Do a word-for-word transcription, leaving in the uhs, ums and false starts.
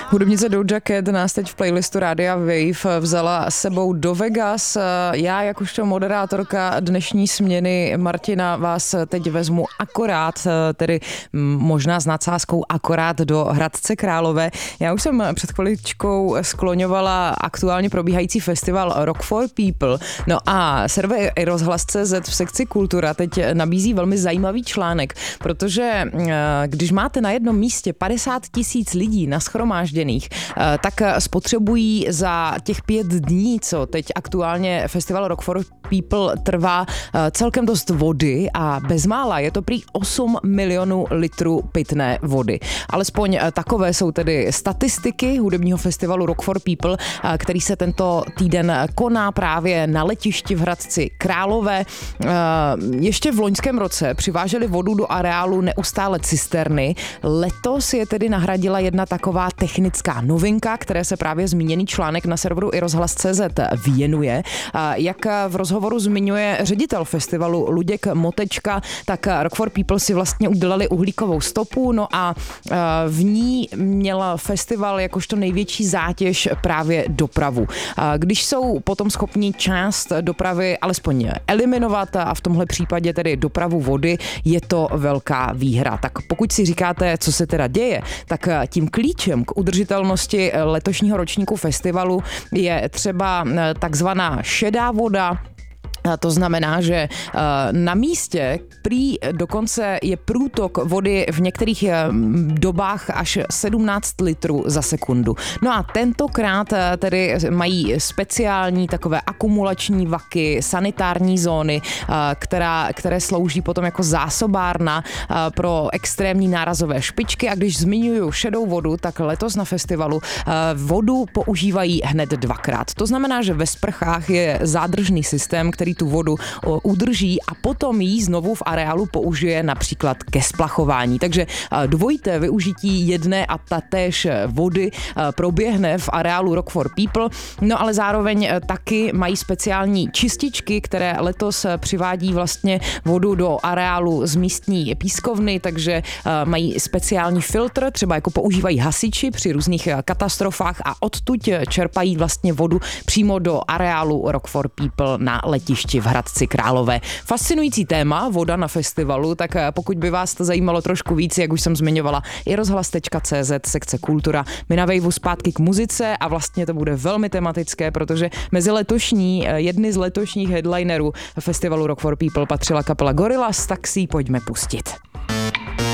Hudebnice Doja Cat nás teď v playlistu Rádia Wave vzala s sebou do Vegas. Já jakožto moderátorka dnešní směny Martina vás teď vezmu akorát, tedy možná s nadsázkou akorát do Hradce Králové. Já už jsem před chviličkou skloňovala aktuálně probíhající festival Rock for People. No a server iRozhlas tečka cé zet v sekci Kultura teď nabízí velmi zajímavý článek, protože když máte na jednom místě padesát tisíc lidí nashromážděných, tak spotřebují za těch pět dní, co teď aktuálně festival Rock for People trvá, celkem dost vody a bezmála je to prý osm milionů litrů pitné vody. Alespoň takové jsou tedy statistiky hudebního festivalu Rock for People, který se tento týden koná právě na letišti v Hradci Králové. Ještě v loňském roce přiváželi vodu do areálu neustále cisterny. Letos je tedy nahradila jedna taková technická novinka, které se právě zmíněný článek na serveru iRozhlas tečka cé zet věnuje. Jak v rozhovoru zmiňuje ředitel festivalu Luděk Motečka, tak Rock for People si vlastně udělali uhlíkovou stopu, no a v ní měl festival jakožto největší zátěž právě dopravu. Když jsou potom schopni část dopravy alespoň eliminovat a v tomhle případě tedy dopravu vody, je to velká výhra. Tak pokud si říkáte, co se teda děje, tak tím klíčem k udržitelnosti letošního ročníku festivalu je třeba takzvaná šedá voda. To znamená, že na místě prý dokonce je průtok vody v některých dobách až sedmnáct litrů za sekundu. No a tentokrát tedy mají speciální takové akumulační vaky, sanitární zóny, která, které slouží potom jako zásobárna pro extrémní nárazové špičky, a když zmiňuju šedou vodu, tak letos na festivalu vodu používají hned dvakrát. To znamená, že ve sprchách je zádržný systém, který tu vodu udrží a potom ji znovu v areálu použije například ke splachování. Takže dvojité využití jedné a tatéž vody proběhne v areálu Rock for People, no ale zároveň taky mají speciální čističky, které letos přivádí vlastně vodu do areálu z místní pískovny, takže mají speciální filtr, třeba jako používají hasiči při různých katastrofách, a odtud čerpají vlastně vodu přímo do areálu Rock for People na letišti v Hradci Králové. Fascinující téma, voda na festivalu, tak pokud by vás to zajímalo trošku víc, jak už jsem zmiňovala, iRozhlas tečka cé zet, sekce Kultura. My na Waveu zpátky k muzice a vlastně to bude velmi tematické, protože mezi letošní, jedny z letošních headlinerů festivalu Rock for People patřila kapela Gorillaz, tak si ji pojďme pustit.